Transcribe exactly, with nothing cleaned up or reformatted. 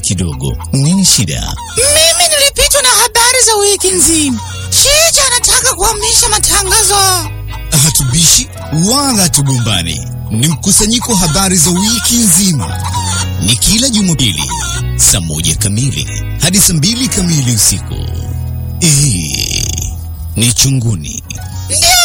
kidogo. Nini shida? Mimi nilipitwa na habari za wiki nzima. Shija anataka kuhamisha matangazo. Hatubishi wala hatugombani. Ni mkusanyiko wa habari za wiki nzima. Ni kila Jumapili saa moja kamili hadi saa mbili kamili usiku. Hii ni Chunguni. Ndio